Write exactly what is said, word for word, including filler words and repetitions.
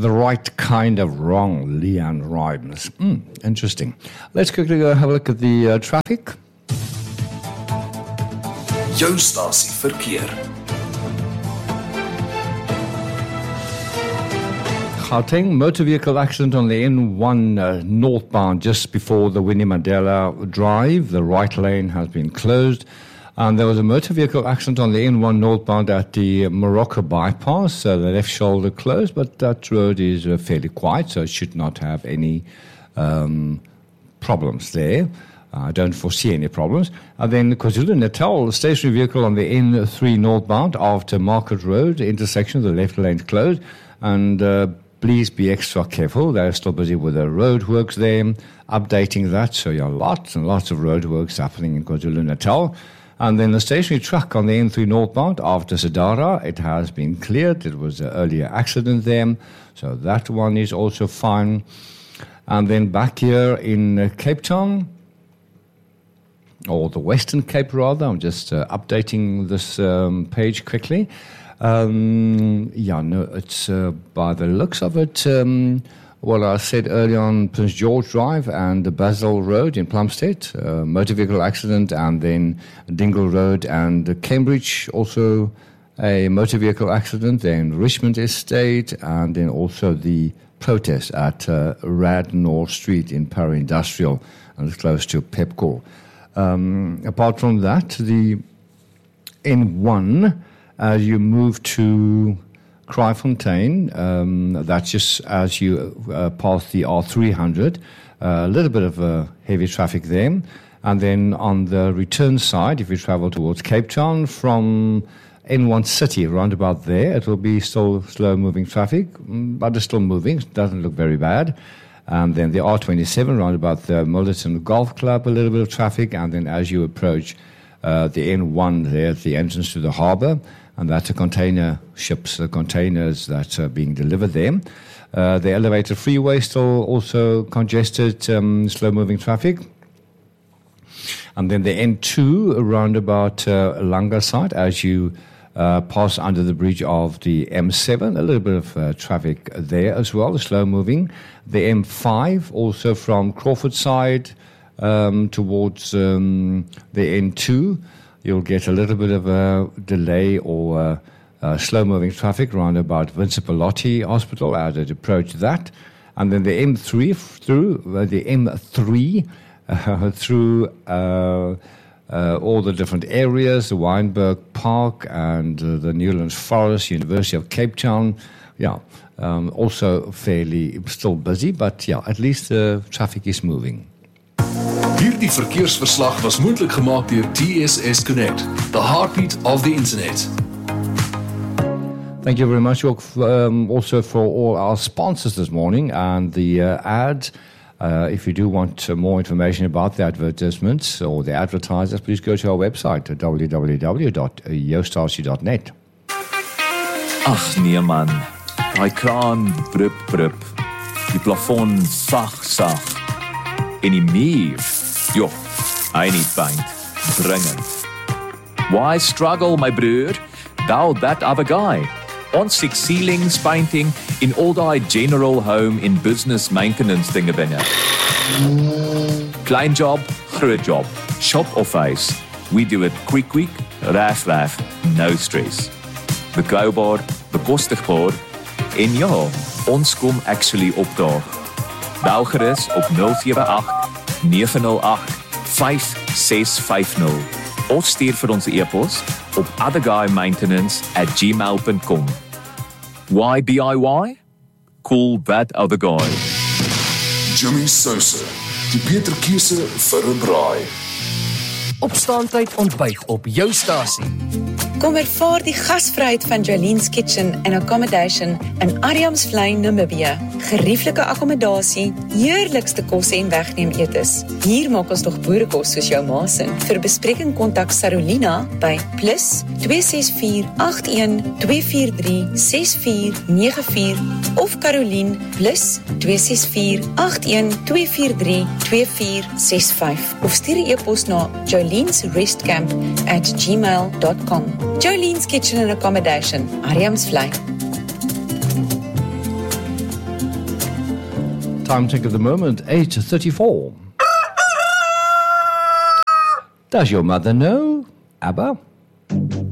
The right kind of wrong, Leanne Rimes. Mm, interesting. Let's quickly go have a look at the uh, traffic. Jou stasie verkeer. Gauteng, motor vehicle accident on the N one uh, northbound just before the Winnie Mandela Drive. The right lane has been closed. And there was a motor vehicle accident on the N one northbound at the Morocco bypass. Uh, the left shoulder closed, but that road is uh, fairly quiet, so it should not have any um, problems there. I uh, don't foresee any problems. And then KwaZulu-Natal, stationary vehicle on the N three northbound after Market Road intersection, the left lane closed. And uh, please be extra careful. They're still busy with the roadworks there, updating that. So yeah, lots and lots of roadworks happening in KwaZulu-Natal. And then the stationary truck on the N three northbound after Sadara, it has been cleared. It was an earlier accident there. So that one is also fine. And then back here in uh, Cape Town, or the Western Cape rather, I'm just uh, updating this um, page quickly. Um, yeah, no, it's uh, by the looks of it, um, what I said earlier on Prince George Drive and the Basel Road in Plumstead, uh, motor vehicle accident, and then Dingle Road and Cambridge, also a motor vehicle accident, then Richmond Estate, and then also the protest at uh, Radnor Street in Para Industrial, and it's close to Pepkor. Um, apart from that, the N one, as you move to Kraaifontein, um, that's just as you uh, pass the R three hundred, uh, a little bit of uh, heavy traffic there. And then on the return side, if you travel towards Cape Town from N one City, roundabout there, it will be still slow-moving traffic, but it's still moving. It doesn't look very bad. And then the R twenty-seven, roundabout the Millerton Golf Club, a little bit of traffic. And then as you approach uh, the N one there at the entrance to the harbour, and that's the container ships, the containers that are being delivered there. Uh, the elevated freeway still also congested, um, slow-moving traffic. And then the N two around about uh, Langa side as you uh, pass under the bridge of the M seven, a little bit of uh, traffic there as well, slow-moving. The M five also from Crawford side um, towards um, the N two. You'll get a little bit of a delay or uh, uh, slow-moving traffic around about Vincent Pallotti Hospital as it approach that. And then the M three through, uh, the M three uh, through uh, uh, all the different areas, the Wynberg Park and uh, the Newlands Forest, University of Cape Town. Yeah, um, also fairly still busy, but yeah, at least the uh, traffic is moving. Hierdie verkeersverslag was moontlik gemaak deur T S S Connect, the heartbeat of the internet. Thank you very much, York, um, also for all our sponsors this morning and the uh, ads. Uh, if you do want uh, more information about the advertisements or the advertisers, please go to our website at w w w dot yostasie dot net. Ach nee man, daai kraan brup brup, die plafon sag sag, en die muur, joh, I need paint, dringend. Why struggle my broer, thou that other guy? Ons six ceilings, painting, in all die general home in business maintenance dinge binne. Klein job, groot job, shop of face, we do it quick quick, raf raf, no stress. Betrouwbaar, bekostigbaar, en ja, ons kom actually opdaag. Bel gerus op nul sewe agt nege nul agt vyf ses vyf nul of stuur vir ons e-pos op otherguymaintenance at gmail dot com. Why D I Y? Call that other guy. Jimmy Sosa, die beter keuse vir 'n braai. Opstaantyd ontbyt op jou stasie. Kom ervaar die gasvryheid van Jolene's Kitchen and Accommodation in Ariamsvlei, Namibië. Gerieflike akkommodasie, heerlikste kosse en wegneem etes. Hier maak ons nog boerekos soos jou maasin. Vir bespreking kontak Sarolina by plus twee ses vier agt een twee vier drie ses vier nege vier of Caroline plus twee ses vier agt een twee vier drie twee vier ses vyf of stuur 'n e-pos na jolenesrestcamp at gmail dot com. Jolene's Kitchen and Accommodation, Ariamsvlei. Time check at the moment, eight thirty-four. Does your mother know, Abba?